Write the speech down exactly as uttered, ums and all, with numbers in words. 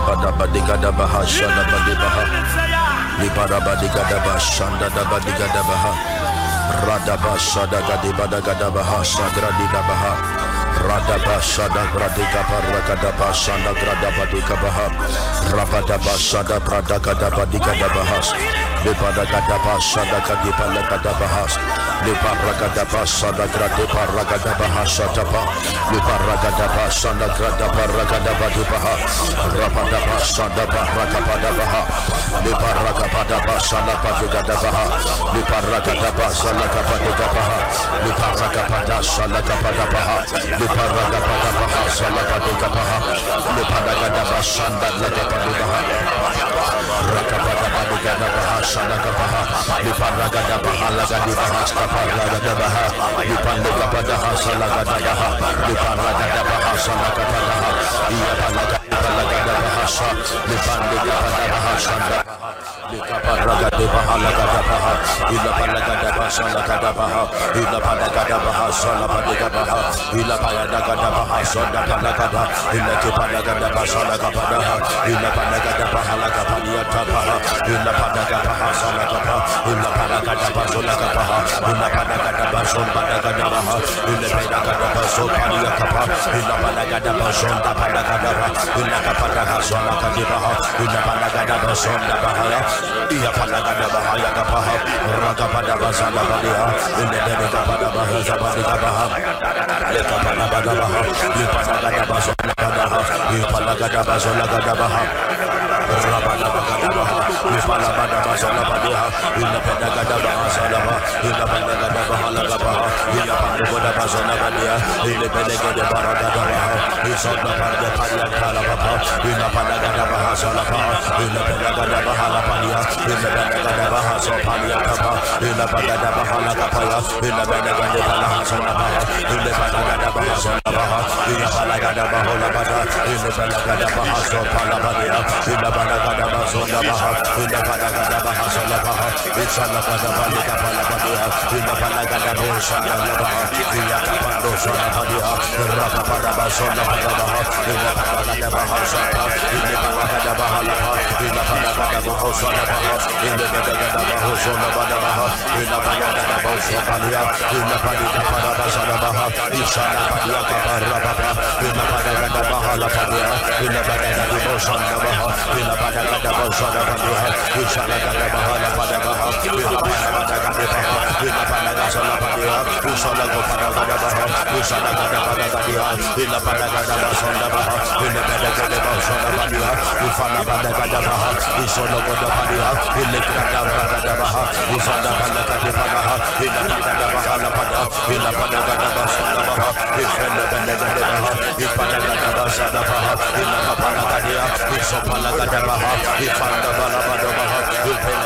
pada badiga da baha shanda badibaha libara badiga da baha shanda da badiga da baha radaba shada gadiba da gadabaha sagradi da baha radaba shada gradiga paragada shanda grada badiga baha rabada shada pradaga da badiga da baha libara gadaba shada gadiba la gadabaha libara gadaba shada gradi paragada baha shatapa libara gadaba shanda grada paragada badibaha rabada shada paragada baha libara gadaba shanda badiga da baha libara gadaba shanda badiga baha libara gadaba shanda badiga baha libara gadaba shanda badiga baha libara gadaba shanda badiga baha rakabada badiga da baha shanda baha libara gadaba halagadi baha skapara gadabaha libanda gadaba shanda gadabaha libara gadaba shanda gadabaha iya balaga balaga baha libanda gadaba shanda libara gadaba halagadabaha ila balaga gadaba shanda gadabaha ila balaga gadaba shanda badiga baha ila balaga gadaba shanda gadabaha ila kibalaga gadaba shanda gadabaha ila balaga gadaba halagadi tabaha ila balaga gadaba shanda gadabaha ila balaga gadaba shanda gadabaha ila balaga gadaba shanda gadabaha ila balaga gadaba shanda gadabaha ila balaga gadaba shanda gadabaha ila balaga shanda gadabaha ila balaga gadaba shanda gadabaha iya balaga gadaba ya gadabaha raga gadaba shanda gadabaha ila balaga gadaba shanda gadabaha ila balaga gadaba ila balaga gadaba shanda gadabaha ila balaga gadaba shanda gadabaha rabada gadabaha ila balaga gadaba shanda gadabaha ila balaga gadaba shanda gadabaha ila balaga gadaba halagabaha ila balaga gadaba shanda gadabaha ila balaga gadaba gadabaha ila shanda parda parya kalabaha ila balaga gadaba shanda gadabaha ila balaga gadaba halapaniya ila balaga gadaba sopaniya kaba ila balaga gadaba halagabaha ila balaga gadaba shanda gadabaha ila balaga gadaba shanda gadabaha ila balaga gadaba halabada ila balaga gadaba sopalabadiya ila balaga gadaba shanda gadabaha ila balaga gadaba shanda gadabaha ila balaga gadaba halabadiya ila balaga gadaba shanda gadabaha ila kapando shanda gadabaha raka pada shanda gadabaha ila balaga gadaba shanda ila balaga gadaba halabada ila balaga gadaba shanda gadabaha ila balaga gadaba shanda gadabaha ila balaga gadaba sopaliya ila balaga pada shanda gadabaha ishana padiya kaparababa ila balaga gadaba halabadiya ila balaga gadaba shanda gadabaha ila balaga gadaba shanda gadabaha ishana gadaba halabadabaha ila balaga gadaba ila balaga shanda gadabaha ishana gadaba ishana gadaba gadabaha ila balaga gadaba shanda gadabaha ila balaga gadaba shanda gadabaha ifana balaga gadaba ishana gadaba ila gadaba gadabaha ishana balaga gadaba ila balaga gadaba halabada ila balaga gadaba shanda gadabaha ifana balaga gadaba ifana gadaba shanda gadabaha ila balaga gadaba ishana gadaba ifana balaga gadaba